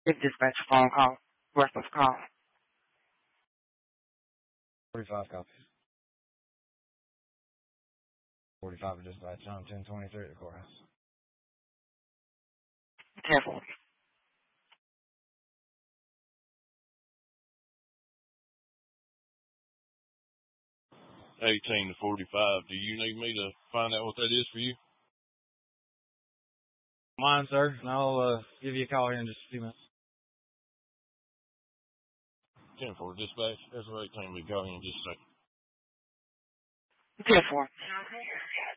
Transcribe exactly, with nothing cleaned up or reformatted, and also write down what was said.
Dispatch phone call. Reference call. forty-five copies. forty-five to dispatch on ten twenty-three at the courthouse. Careful. eighteen to forty-five. Do you need me to find out what that is for you? Mine, sir, and I'll uh, give you a call here in just a few minutes. ten four dispatch. That's right. eighteen. We call you in just a second. Careful.